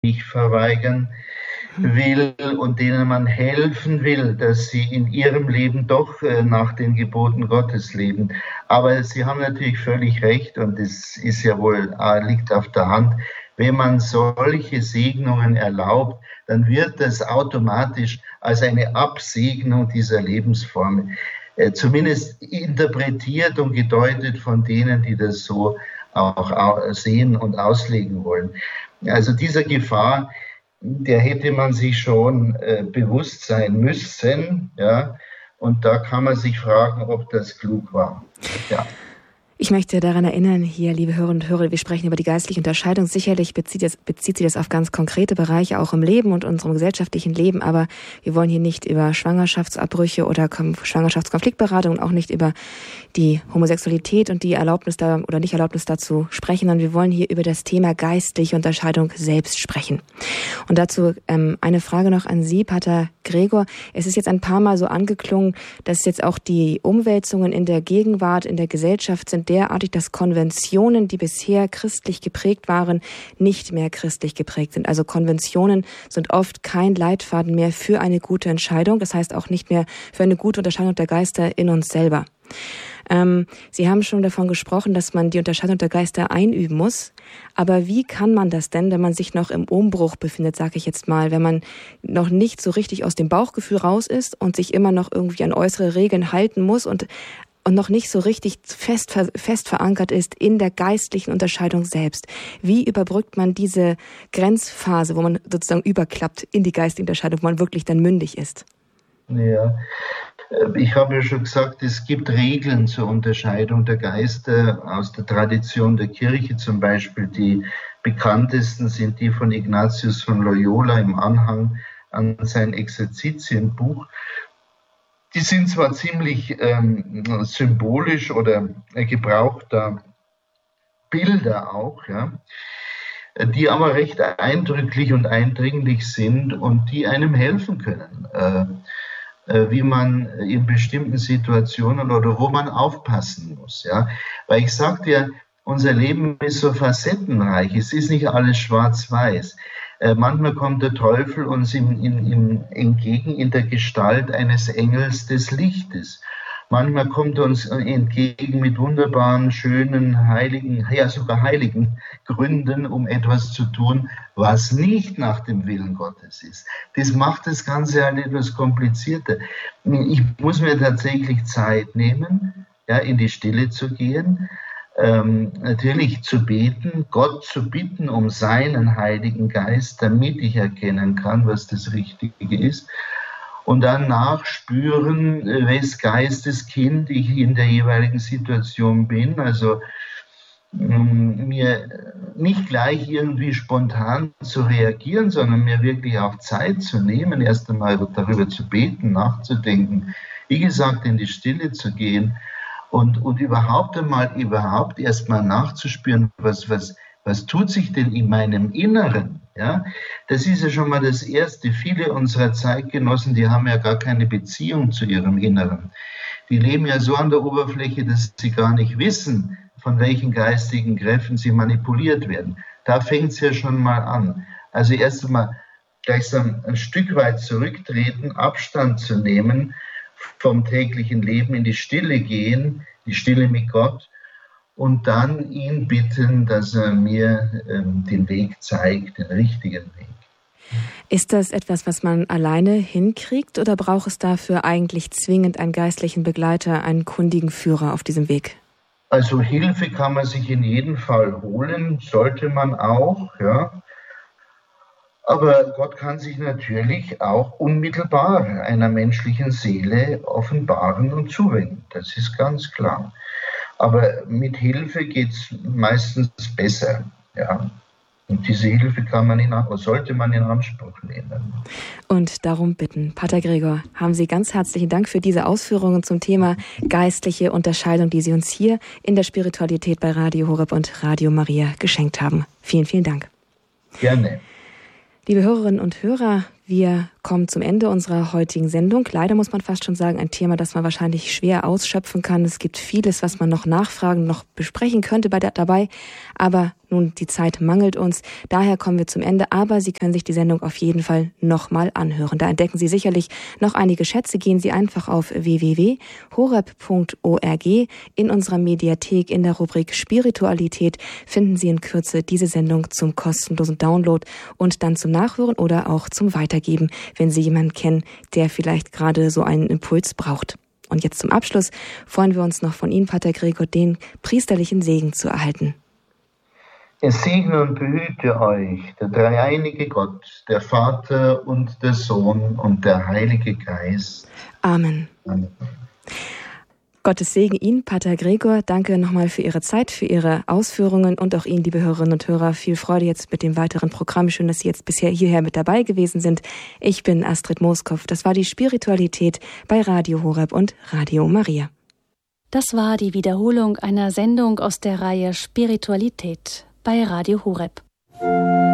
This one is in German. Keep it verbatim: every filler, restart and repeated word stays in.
nicht verweigern will und denen man helfen will, dass sie in ihrem Leben doch äh, nach den Geboten Gottes leben. Aber Sie haben natürlich völlig recht und es ist ja wohl, äh, liegt auf der Hand, wenn man solche Segnungen erlaubt, dann wird das automatisch als eine Absegnung dieser Lebensform äh, zumindest interpretiert und gedeutet von denen, die das so auch sehen und auslegen wollen. Also dieser Gefahr, der hätte man sich schon äh, bewusst sein müssen, ja, und da kann man sich fragen, ob das klug war. Ja. Ich möchte daran erinnern, hier, liebe Hörerinnen und Hörer, wir sprechen über die geistliche Unterscheidung. Sicherlich bezieht, es, bezieht sie das auf ganz konkrete Bereiche, auch im Leben und unserem gesellschaftlichen Leben. Aber wir wollen hier nicht über Schwangerschaftsabbrüche oder Schwangerschaftskonfliktberatung und auch nicht über die Homosexualität und die Erlaubnis da oder Nicht-Erlaubnis dazu sprechen, sondern wir wollen hier über das Thema geistliche Unterscheidung selbst sprechen. Und dazu ähm, eine Frage noch an Sie, Pater Gregor. Es ist jetzt ein paar Mal so angeklungen, dass jetzt auch die Umwälzungen in der Gegenwart, in der Gesellschaft sind derartig, dass Konventionen, die bisher christlich geprägt waren, nicht mehr christlich geprägt sind. Also Konventionen sind oft kein Leitfaden mehr für eine gute Entscheidung. Das heißt auch nicht mehr für eine gute Unterscheidung der Geister in uns selber. Ähm, Sie haben schon davon gesprochen, dass man die Unterscheidung der Geister einüben muss. Aber wie kann man das denn, wenn man sich noch im Umbruch befindet, sage ich jetzt mal, wenn man noch nicht so richtig aus dem Bauchgefühl raus ist und sich immer noch irgendwie an äußere Regeln halten muss und und noch nicht so richtig fest, fest verankert ist in der geistlichen Unterscheidung selbst. Wie überbrückt man diese Grenzphase, wo man sozusagen überklappt in die geistige Unterscheidung, wo man wirklich dann mündig ist? Ja, ich habe ja schon gesagt, es gibt Regeln zur Unterscheidung der Geister aus der Tradition der Kirche zum Beispiel. Die bekanntesten sind die von Ignatius von Loyola im Anhang an sein Exerzitienbuch. Die sind zwar ziemlich ähm, symbolisch oder äh, Gebrauch der Bilder auch, ja, die aber recht eindrücklich und eindringlich sind und die einem helfen können, äh, äh, wie man in bestimmten Situationen oder wo man aufpassen muss. Ja. Weil ich sagte ja, unser Leben ist so facettenreich, es ist nicht alles schwarz-weiß. Äh, manchmal kommt der Teufel uns in, in, in, entgegen in der Gestalt eines Engels des Lichtes. Manchmal kommt er uns entgegen mit wunderbaren, schönen, heiligen, ja sogar heiligen Gründen, um etwas zu tun, was nicht nach dem Willen Gottes ist. Das macht das Ganze halt etwas komplizierter. Ich muss mir tatsächlich Zeit nehmen, ja, in die Stille zu gehen, ähm, natürlich zu beten, Gott zu bitten um seinen Heiligen Geist, damit ich erkennen kann, was das Richtige ist. Und dann nachspüren, wes Geisteskind ich in der jeweiligen Situation bin. Also mir nicht gleich irgendwie spontan zu reagieren, sondern mir wirklich auch Zeit zu nehmen, erst einmal darüber zu beten, nachzudenken, wie gesagt, in die Stille zu gehen und, und überhaupt einmal, überhaupt erst mal nachzuspüren, was, was, was tut sich denn in meinem Inneren? Ja, das ist ja schon mal das Erste. Viele unserer Zeitgenossen, die haben ja gar keine Beziehung zu ihrem Inneren. Die leben ja so an der Oberfläche, dass sie gar nicht wissen, von welchen geistigen Kräften sie manipuliert werden. Da fängt es ja schon mal an. Also erst einmal gleichsam ein Stück weit zurücktreten, Abstand zu nehmen vom täglichen Leben, in die Stille gehen, die Stille mit Gott, und dann ihn bitten, dass er mir ähm, den Weg zeigt, den richtigen Weg. Ist das etwas, was man alleine hinkriegt, oder braucht es dafür eigentlich zwingend einen geistlichen Begleiter, einen kundigen Führer auf diesem Weg? Also Hilfe kann man sich in jedem Fall holen, sollte man auch, ja. Aber Gott kann sich natürlich auch unmittelbar einer menschlichen Seele offenbaren und zuwenden. Das ist ganz klar. Aber mit Hilfe geht es meistens besser, ja. Und diese Hilfe kann man in, sollte man in Anspruch nehmen. Und darum bitten. Pater Gregor, haben Sie ganz herzlichen Dank für diese Ausführungen zum Thema geistliche Unterscheidung, die Sie uns hier in der Spiritualität bei Radio Horeb und Radio Maria geschenkt haben. Vielen, vielen Dank. Gerne. Liebe Hörerinnen und Hörer, wir kommen zum Ende unserer heutigen Sendung. Leider muss man fast schon sagen, ein Thema, das man wahrscheinlich schwer ausschöpfen kann. Es gibt vieles, was man noch nachfragen, noch besprechen könnte bei der, dabei. Aber Nun, die Zeit mangelt uns, daher kommen wir zum Ende, aber Sie können sich die Sendung auf jeden Fall nochmal anhören. Da entdecken Sie sicherlich noch einige Schätze. Gehen Sie einfach auf w w w punkt horeb punkt org. In unserer Mediathek in der Rubrik Spiritualität finden Sie in Kürze diese Sendung zum kostenlosen Download und dann zum Nachhören oder auch zum Weitergeben, wenn Sie jemanden kennen, der vielleicht gerade so einen Impuls braucht. Und jetzt zum Abschluss freuen wir uns noch von Ihnen, Pater Gregor, den priesterlichen Segen zu erhalten. Es segne und behüte euch der dreieinige Gott, der Vater und der Sohn und der Heilige Geist. Amen. Amen. Gottes Segen Ihnen, Pater Gregor. Danke nochmal für Ihre Zeit, für Ihre Ausführungen und auch Ihnen, liebe Hörerinnen und Hörer, viel Freude jetzt mit dem weiteren Programm. Schön, dass Sie jetzt bisher hierher mit dabei gewesen sind. Ich bin Astrid Moskow. Das war die Spiritualität bei Radio Horeb und Radio Maria. Das war die Wiederholung einer Sendung aus der Reihe Spiritualität bei Radio Horeb.